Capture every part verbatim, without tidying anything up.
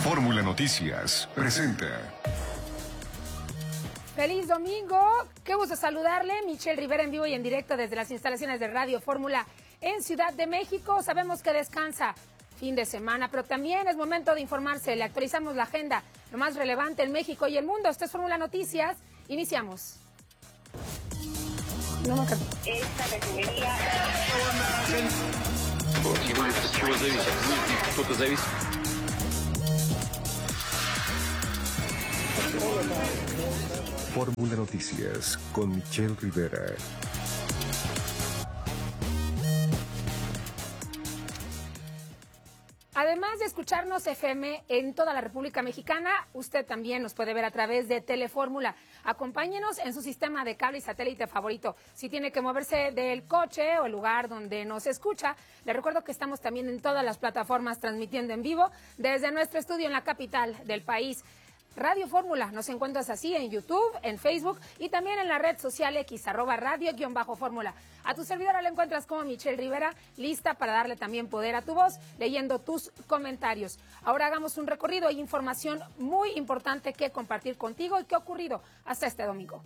Fórmula Noticias presenta. ¡Feliz domingo! ¡Qué gusto saludarle! Michelle Rivera en vivo y en directo desde las instalaciones de Radio Fórmula en Ciudad de México. Sabemos que descansa fin de semana, pero también es momento de informarse. Le actualizamos la agenda, lo más relevante en México y el mundo. Esto es Fórmula Noticias. Iniciamos. No, no, Esta refinería... Fórmula Noticias con Michelle Rivera. Además de escucharnos F M en toda la República Mexicana, usted también nos puede ver a través de Telefórmula. Acompáñenos en su sistema de cable y satélite favorito. Si tiene que moverse del coche o el lugar donde nos escucha, le recuerdo que estamos también en todas las plataformas transmitiendo en vivo desde nuestro estudio en la capital del país. Radio Fórmula, nos encuentras así en YouTube, en Facebook y también en la red social X, arroba radio-fórmula. A tu servidora la encuentras como Michelle Rivera, lista para darle también poder a tu voz, leyendo tus comentarios. Ahora hagamos un recorrido, hay información muy importante que compartir contigo y qué ha ocurrido hasta este domingo.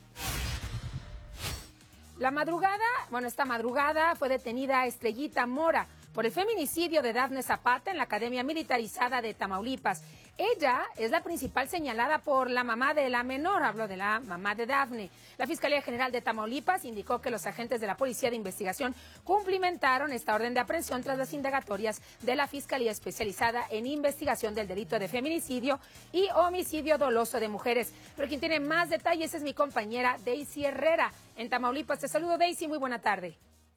La madrugada, bueno, esta madrugada fue detenida Estrellita Mora por el feminicidio de Dafne Zapata en la Academia Militarizada de Tamaulipas. Ella es la principal señalada por la mamá de la menor, hablo de la mamá de Dafne. La Fiscalía General de Tamaulipas indicó que los agentes de la Policía de Investigación cumplimentaron esta orden de aprehensión tras las indagatorias de la Fiscalía Especializada en Investigación del Delito de Feminicidio y Homicidio Doloso de Mujeres. Pero quien tiene más detalles es mi compañera Daisy Herrera en Tamaulipas. Te saludo, Daisy, muy buena tarde.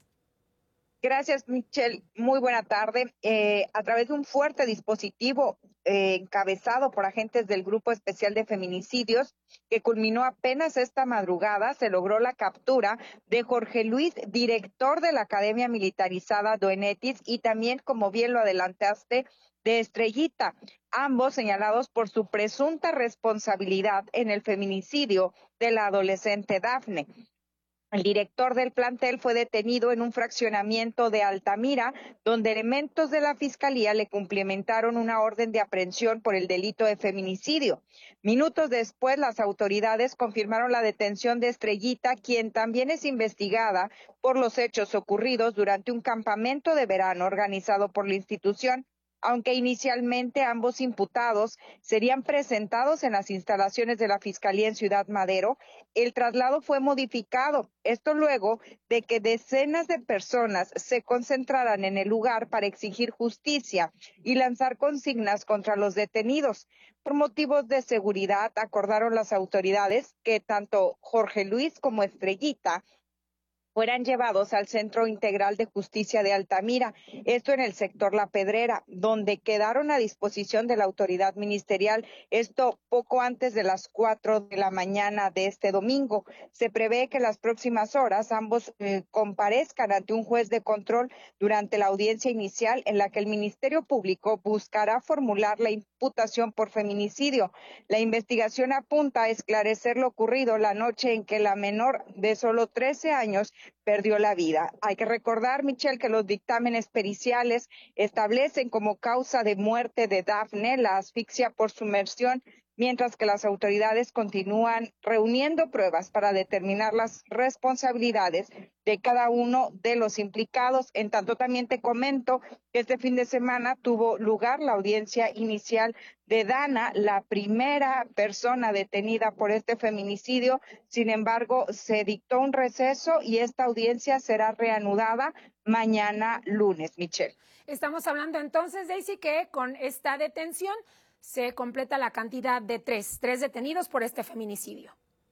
Gracias, Michelle. Muy buena tarde. Eh, a través de un fuerte dispositivo eh, encabezado por agentes del Grupo Especial de Feminicidios, que culminó apenas esta madrugada, se logró la captura de Jorge Luis, director de la Academia Militarizada Doenetis, y también, como bien lo adelantaste, de Estrellita, ambos señalados por su presunta responsabilidad en el feminicidio de la adolescente Dafne. El director del plantel fue detenido en un fraccionamiento de Altamira, donde elementos de la Fiscalía le cumplimentaron una orden de aprehensión por el delito de feminicidio. Minutos después, las autoridades confirmaron la detención de Estrellita, quien también es investigada por los hechos ocurridos durante un campamento de verano organizado por la institución. Aunque inicialmente ambos imputados serían presentados en las instalaciones de la Fiscalía en Ciudad Madero, el traslado fue modificado. Esto luego de que decenas de personas se concentraran en el lugar para exigir justicia y lanzar consignas contra los detenidos. Por motivos de seguridad, acordaron las autoridades que tanto Jorge Luis como Estrellita fueran llevados al Centro Integral de Justicia de Altamira, esto en el sector La Pedrera, donde quedaron a disposición de la autoridad ministerial, esto poco antes de las cuatro de la mañana de este domingo. Se prevé que en las próximas horas ambos eh, comparezcan ante un juez de control durante la audiencia inicial en la que el Ministerio Público buscará formular la imputación por feminicidio. La investigación apunta a esclarecer lo ocurrido la noche en que la menor de solo trece años perdió la vida. Hay que recordar, Michelle, que los dictámenes periciales establecen como causa de muerte de Dafne la asfixia por sumersión, mientras que las autoridades continúan reuniendo pruebas para determinar las responsabilidades de cada uno de los implicados. En tanto, también te comento que este fin de semana tuvo lugar la audiencia inicial de Dana, la primera persona detenida por este feminicidio. Sin embargo, se dictó un receso y esta audiencia será reanudada mañana lunes, Michelle. Estamos hablando entonces, Daisy, que con esta detención se completa la cantidad de tres, tres detenidos por este feminicidio.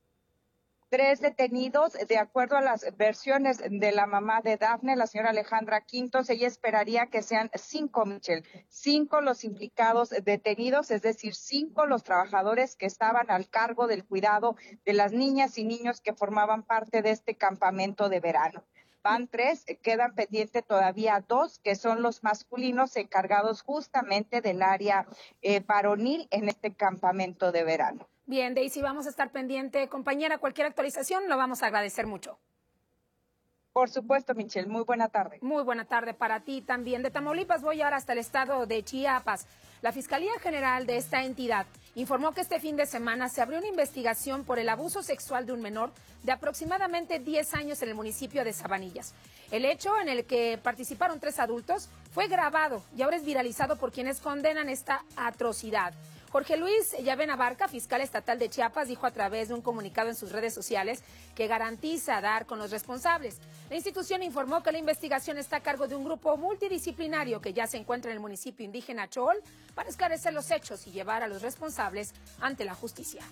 Tres detenidos, de acuerdo a las versiones de la mamá de Dafne, la señora Alejandra Quintos. Ella esperaría que sean cinco, Michelle, cinco los implicados detenidos, es decir, cinco los trabajadores que estaban al cargo del cuidado de las niñas y niños que formaban parte de este campamento de verano. Van tres, quedan pendientes todavía dos, que son los masculinos encargados justamente del área eh, varonil en este campamento de verano. Bien, Daisy, vamos a estar pendiente. Compañera, cualquier actualización lo vamos a agradecer mucho. Por supuesto, Michelle, muy buena tarde. Muy buena tarde para ti también. De Tamaulipas voy ahora hasta el estado de Chiapas. La Fiscalía General de esta entidad informó que este fin de semana se abrió una investigación por el abuso sexual de un menor de aproximadamente diez años en el municipio de Sabanillas. El hecho, en el que participaron tres adultos, fue grabado y ahora es viralizado por quienes condenan esta atrocidad. Jorge Luis Llavena Barca, fiscal estatal de Chiapas, dijo a través de un comunicado en sus redes sociales que garantiza dar con los responsables. La institución informó que la investigación está a cargo de un grupo multidisciplinario que ya se encuentra en el municipio indígena Chol para esclarecer los hechos y llevar a los responsables ante la justicia.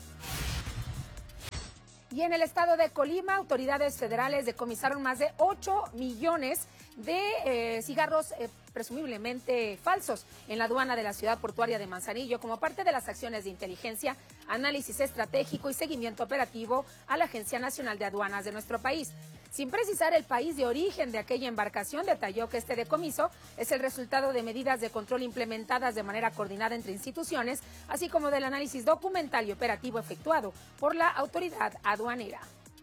Y en el estado de Colima, autoridades federales decomisaron más de ocho millones de eh, cigarros eh, presumiblemente falsos en la aduana de la ciudad portuaria de Manzanillo como parte de las acciones de inteligencia, análisis estratégico y seguimiento operativo a la Agencia Nacional de Aduanas de nuestro país. Sin precisar el país de origen de aquella embarcación, detalló que este decomiso es el resultado de medidas de control implementadas de manera coordinada entre instituciones, así como del análisis documental y operativo efectuado por la autoridad aduanera.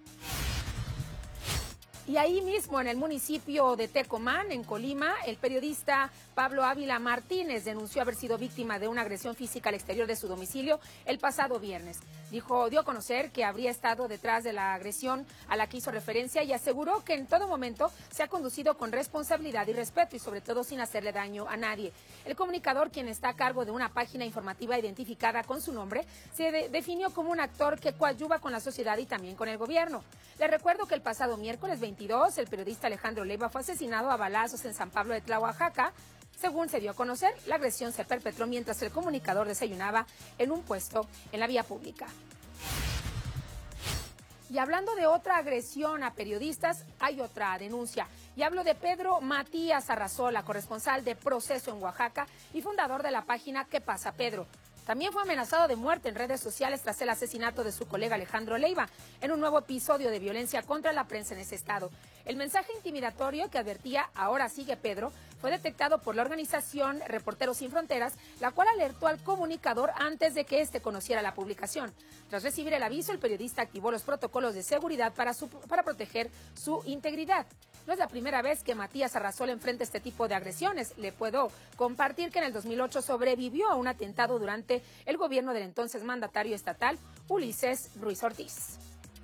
Y ahí mismo, en el municipio de Tecomán, en Colima, el periodista Pablo Ávila Martínez denunció haber sido víctima de una agresión física al exterior de su domicilio el pasado viernes. Dijo, dio a conocer que habría estado detrás de la agresión a la que hizo referencia y aseguró que en todo momento se ha conducido con responsabilidad y respeto y sobre todo sin hacerle daño a nadie. El comunicador, quien está a cargo de una página informativa identificada con su nombre, se de- definió como un actor que coadyuva con la sociedad y también con el gobierno. Le recuerdo que el pasado miércoles veintidós, el periodista Alejandro Leiva fue asesinado a balazos en San Pablo de Tla, Oaxaca. Según se dio a conocer, la agresión se perpetró mientras el comunicador desayunaba en un puesto en la vía pública. Y hablando de otra agresión a periodistas, hay otra denuncia. Y hablo de Pedro Matías Arrazola, corresponsal de Proceso en Oaxaca y fundador de la página ¿Qué pasa, Pedro? También fue amenazado de muerte en redes sociales tras el asesinato de su colega Alejandro Leiva, en un nuevo episodio de violencia contra la prensa en ese estado. El mensaje intimidatorio que advertía "ahora sigue Pedro" fue detectado por la organización Reporteros Sin Fronteras, la cual alertó al comunicador antes de que éste conociera la publicación. Tras recibir el aviso, el periodista activó los protocolos de seguridad para, su, para proteger su integridad. No es la primera vez que Matías Arrazola enfrenta este tipo de agresiones. Le puedo compartir que en el dos mil ocho sobrevivió a un atentado durante el gobierno del entonces mandatario estatal, Ulises Ruiz Ortiz.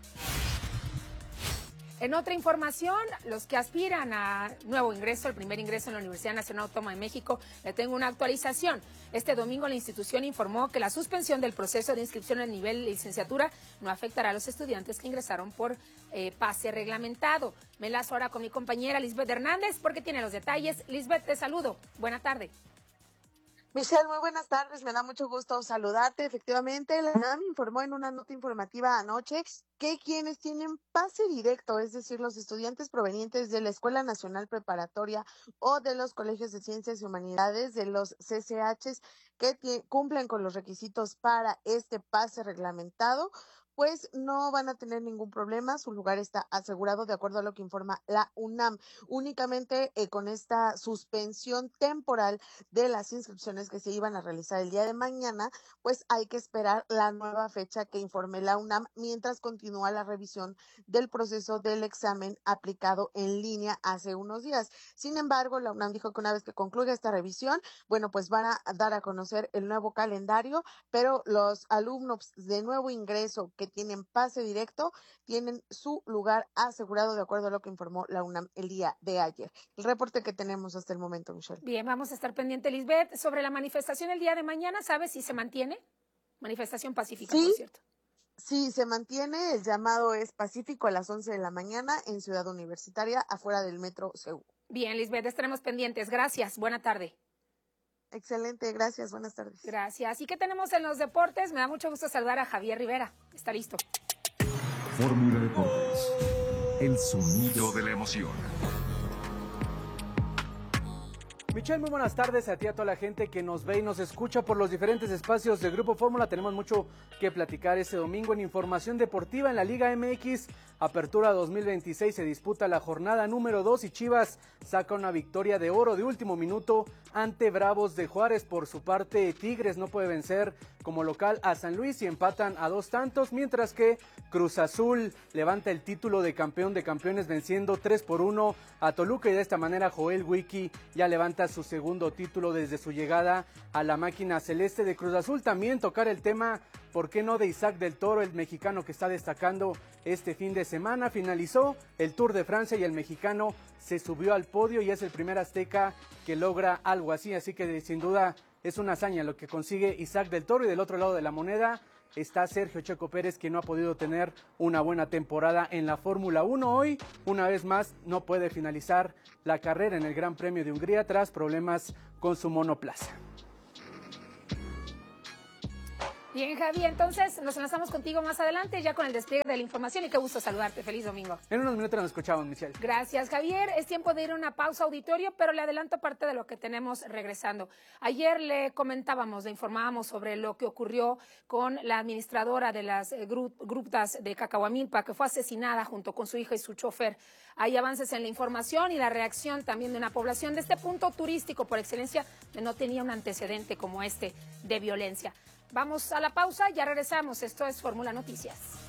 En otra información, los que aspiran a nuevo ingreso, el primer ingreso en la Universidad Nacional Autónoma de México, le tengo una actualización. Este domingo la institución informó que la suspensión del proceso de inscripción al nivel licenciatura no afectará a los estudiantes que ingresaron por eh, pase reglamentado. Me enlazo ahora con mi compañera Lisbeth Hernández porque tiene los detalles. Lisbeth, te saludo. Buena tarde. Michelle, muy buenas tardes, me da mucho gusto saludarte. Efectivamente, la UNAM informó en una nota informativa anoche que quienes tienen pase directo, es decir, los estudiantes provenientes de la Escuela Nacional Preparatoria o de los colegios de Ciencias y Humanidades, de los C C Hs, que cumplen con los requisitos para este pase reglamentado, pues no van a tener ningún problema, su lugar está asegurado de acuerdo a lo que informa la UNAM. Únicamente eh, con esta suspensión temporal de las inscripciones que se iban a realizar el día de mañana, pues hay que esperar la nueva fecha que informe la UNAM mientras continúa la revisión del proceso del examen aplicado en línea hace unos días. Sin embargo, la UNAM dijo que una vez que concluya esta revisión, bueno, pues van a dar a conocer el nuevo calendario, pero los alumnos de nuevo ingreso que tienen pase directo tienen su lugar asegurado de acuerdo a lo que informó la UNAM el día de ayer. El reporte que tenemos hasta el momento, Michelle. Bien, vamos a estar pendiente, Lisbeth, sobre la manifestación el día de mañana. ¿Sabes si se mantiene? Manifestación pacífica, sí, por cierto. Sí, se mantiene. El llamado es pacífico a las once de la mañana en Ciudad Universitaria, afuera del Metro C U. Bien, Lisbeth, estaremos pendientes. Gracias. Buena tarde. Excelente, gracias, buenas tardes. Gracias. ¿Y qué tenemos en los deportes? Me da mucho gusto saludar a Javier Rivera. Está listo. Fórmula Deportes. El sonido de la emoción. Michelle, muy buenas tardes a ti, a toda la gente que nos ve y nos escucha por los diferentes espacios de Grupo Fórmula. Tenemos mucho que platicar este domingo en información deportiva en la Liga M X. Apertura dos mil veintiséis, se disputa la jornada número dos y Chivas saca una victoria de oro de último minuto ante Bravos de Juárez. Por su parte, Tigres no puede vencer como local a San Luis y empatan a dos tantos, mientras que Cruz Azul levanta el título de campeón de campeones venciendo tres por uno a Toluca, y de esta manera Joel Wiki ya levanta su segundo título desde su llegada a la máquina celeste de Cruz Azul. También tocar el tema, ¿por qué no?, de Isaac del Toro, el mexicano que está destacando este fin de semana. Finalizó el Tour de Francia y el mexicano se subió al podio y es el primer azteca que logra algo así, así que sin duda es una hazaña lo que consigue Isaac del Toro. Y del otro lado de la moneda está Sergio Checo Pérez, que no ha podido tener una buena temporada en la Fórmula uno. Hoy, una vez más, no puede finalizar la carrera en el Gran Premio de Hungría tras problemas con su monoplaza. Bien, Javi, entonces nos enlazamos contigo más adelante ya con el despliegue de la información y qué gusto saludarte. Feliz domingo. En unos minutos nos escuchamos, Michelle. Gracias, Javier. Es tiempo de ir a una pausa, auditorio, pero le adelanto parte de lo que tenemos regresando. Ayer le comentábamos, le informábamos sobre lo que ocurrió con la administradora de las eh, gru grutas de Cacahuamilpa, que fue asesinada junto con su hija y su chofer. Hay avances en la información y la reacción también de una población de este punto turístico por excelencia que no tenía un antecedente como este de violencia. Vamos a la pausa, ya regresamos. Esto es Fórmula Noticias.